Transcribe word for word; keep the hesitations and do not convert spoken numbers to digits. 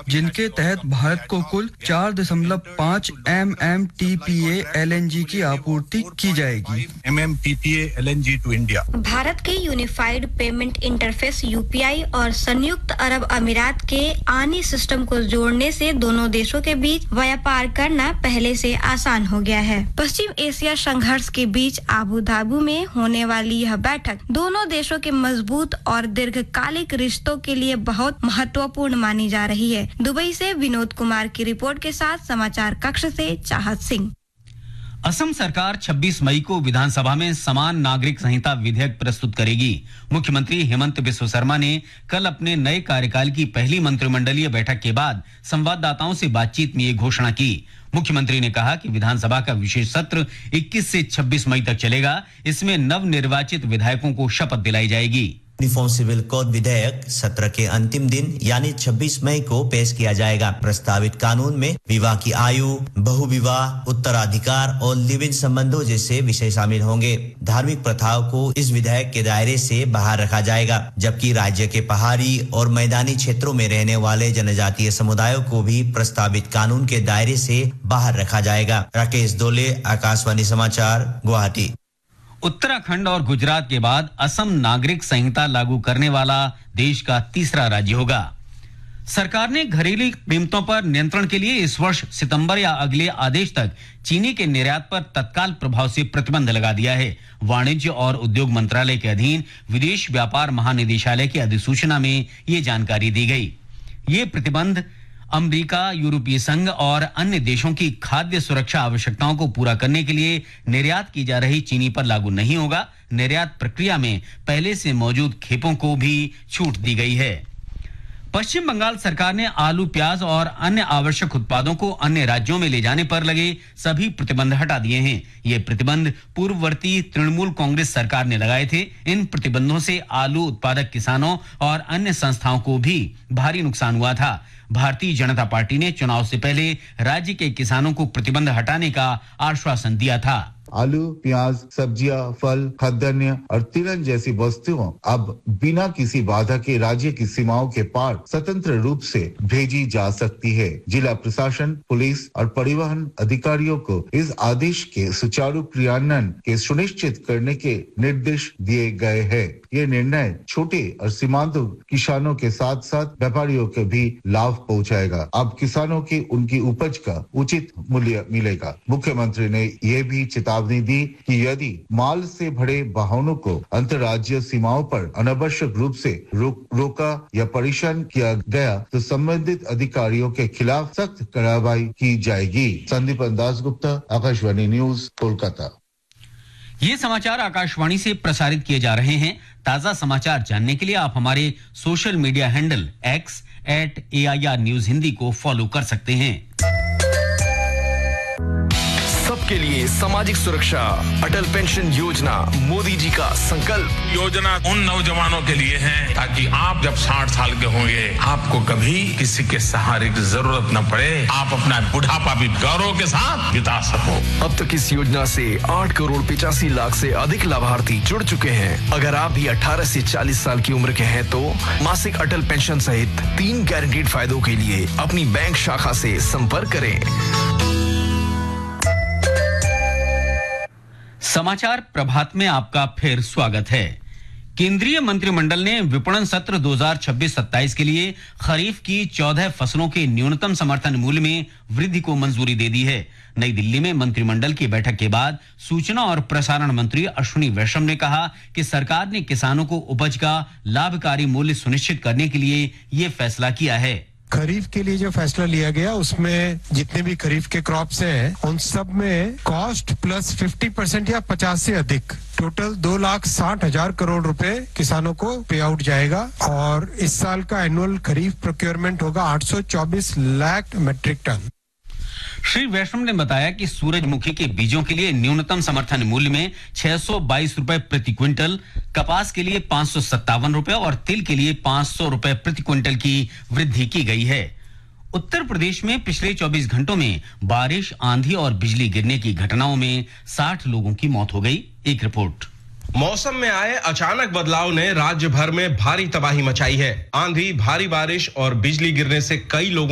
जिनके तहत भारत को कुल चार दशमलव पाँच M M T P A L N G की आपूर्ति की जाएगी। M M T P A L N G to India. Bharat के unified payment interface U P I और संयुक्त अरब अमीरात के आनी सिस्टम को जोड़ने से दोनों देशों के बीच व्यापार करना पहले से आसान हो गया है। पश्चिम एशिया संघर्ष के बीच आबू धाबी में होने वाली यह बैठक दोनों देशों के मजबूत और दीर्घकालिक रिश्तों के लिए बहुत महत्वपूर्ण मानी जा रही है। दुबई से विनोद कुमार की रिपोर्ट के साथ समाचार कक्ष से चाहत सिंह। असम सरकार छब्बीस मई को विधानसभा में समान नागरिक संहिता विधेयक प्रस्तुत करेगी। मुख्यमंत्री हेमंत बिस्व शर्मा ने कल अपने नए कार्यकाल की पहली मंत्रिमंडलीय बैठक के बाद संवाददाताओं से बातचीत में ये घोषणा की। मुख्यमंत्री ने कहा कि विधानसभा का विशेष सत्र इक्कीस से छब्बीस मई तक चलेगा। इसमें नवनिर्वाचित विधायकों को शपथ दिलाई जाएगी। यूनिफॉर्म सिविल कोड विधेयक सत्र के अंतिम दिन यानी छब्बीस मई को पेश किया जाएगा। प्रस्तावित कानून में विवाह की आयु, बहुविवाह, उत्तराधिकार और लिव इन संबंधों जैसे विषय शामिल होंगे। धार्मिक प्रथाओं को इस विधेयक के दायरे से बाहर रखा जाएगा, जबकि राज्य के पहाड़ी और मैदानी क्षेत्रों में रहने वाले जनजातीय समुदायों को भी प्रस्तावित कानून के दायरे से बाहर रखा जाएगा। राकेश दोले, आकाशवाणी समाचार, गुवाहाटी। उत्तराखंड और गुजरात के बाद असम नागरिक संहिता लागू करने वाला देश का तीसरा राज्य होगा। सरकार ने घरेलू कीमतों पर नियंत्रण के लिए इस वर्ष सितंबर या अगले आदेश तक चीनी के निर्यात पर तत्काल प्रभाव से प्रतिबंध लगा दिया है। वाणिज्य और उद्योग मंत्रालय के अधीन विदेश व्यापार महानिदेशालय की अधिसूचना में ये जानकारी दी गई। ये प्रतिबंध अमेरिका, यूरोपीय संघ और अन्य देशों की खाद्य सुरक्षा आवश्यकताओं को पूरा करने के लिए निर्यात की जा रही चीनी पर लागू नहीं होगा। निर्यात प्रक्रिया में पहले से मौजूद खेपों को भी छूट दी गई है। पश्चिम बंगाल सरकार ने आलू, प्याज और अन्य आवश्यक उत्पादों को अन्य राज्यों में ले जाने पर लगे सभी प्रतिबंध हटा दिए हैं। ये प्रतिबंध पूर्ववर्ती तृणमूल कांग्रेस सरकार ने लगाए थे। इन प्रतिबंधों से आलू उत्पादक किसानों और अन्य संस्थाओं को भी भारी नुकसान हुआ था। भारतीय जनता पार्टी ने चुनाव से पहले राज्य के किसानों को प्रतिबंध हटाने का आश्वासन दिया था। आलू, प्याज, सब्जियां, फल, खाद्यान्न और तिलहन जैसी वस्तुओं अब बिना किसी बाधा के राज्य की सीमाओं के पार स्वतंत्र रूप से भेजी जा सकती है। जिला प्रशासन, पुलिस और परिवहन अधिकारियों को इस आदेश के सुचारू क्रियान्वयन के सुनिश्चित करने के निर्देश दिए गए हैं। ये निर्णय छोटे और सीमांत किसानों के साथ साथ व्यापारियों को भी लाभ पहुंचाएगा। अब किसानों की उनकी उपज का उचित मूल्य मिलेगा। मुख्यमंत्री ने यह भी चेतावनी दी कि यदि माल से भरे वाहनों को अंतर्राज्यीय सीमाओं पर अनावश्यक रूप से रो, रोका या परेशान किया गया तो संबंधित अधिकारियों के खिलाफ सख्त कार्रवाई की जाएगी। संदीप दासगुप्ता, आकाशवाणी न्यूज, कोलकाता। ये समाचार आकाशवाणी से प्रसारित किए जा रहे हैं। ताजा समाचार जानने के लिए आप हमारे social media handle x eight A I R news Hindi को फॉलो कर सकते हैं। सबके लिए सामाजिक सुरक्षा, अटल पेंशन योजना मोदी जी का संकल्प। योजना उन नौजवानों के लिए है ताकि आप जब साठ साल के होंगे आपको कभी किसी के सहारे की जरूरत न पड़े। आप अपना बुढ़ापा भी गौरव के साथ बिता सको। अब तक इस योजना से आठ करोड़ पिचासी लाख से अधिक लाभार्थी जुड़ चुके हैं। अगर आप भी अठारह से चालीस साल की उम्र के हैं तो मासिक अटल पेंशन सहित तीन गारंटीड फायदों के लिए अपनी बैंक शाखा से संपर्क करें। समाचार प्रभात में आपका फिर स्वागत है। केंद्रीय मंत्रिमंडल ने विपणन सत्र दो हज़ार छब्बीस सत्ताईस के लिए खरीफ की चौदह फसलों के न्यूनतम समर्थन मूल्य में वृद्धि को मंजूरी दे दी है। नई दिल्ली में मंत्रिमंडल की बैठक के बाद सूचना और प्रसारण मंत्री अश्विनी वैष्णव ने कहा कि सरकार ने किसानों को उपज का लाभकारी मूल्य सुनिश्चित करने के लिए ये फैसला किया है। खरीफ के लिए जो फैसला लिया गया उसमें जितने भी खरीफ के क्रॉप्स हैं उन सब में कॉस्ट प्लस पचास परसेंट या पचास से अधिक टोटल दो लाख साठ हजार करोड़ रुपए किसानों को पे आउट जाएगा और इस साल का एनुअल खरीफ प्रोक्योरमेंट होगा आठ सौ चौबीस लाख मैट्रिक टन। श्री वैष्णव ने बताया कि सूरजमुखी के बीजों के लिए न्यूनतम समर्थन मूल्य में छह सौ बाईस रुपए प्रति क्विंटल, कपास के लिए पांच सौ सत्तावन रुपए और तिल के लिए पांच सौ रुपए प्रति क्विंटल की वृद्धि की गई है। उत्तर प्रदेश में पिछले चौबीस घंटों में बारिश, आंधी और बिजली गिरने की घटनाओं में साठ लोगों की मौत हो गई। एक रिपोर्ट। मौसम में आए अचानक बदलाव ने राज्य भर में भारी तबाही मचाई है। आंधी, भारी बारिश और बिजली गिरने से कई लोगों